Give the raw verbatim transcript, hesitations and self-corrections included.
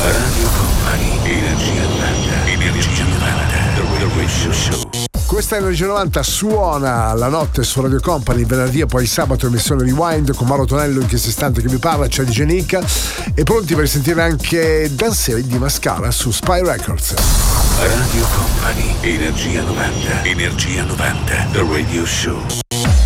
Radio Company, Energia novanta, Energia novanta, The Radio Show. Questa Energia novanta suona la notte su Radio Company, venerdì e poi sabato emissione Rewind con Mauro Tonello in questo istante che vi parla, c'è D J Nick e pronti per sentire anche Danse di Mascara su Spy Records. Radio Company, Energia novanta, Energia novanta, The Radio Show.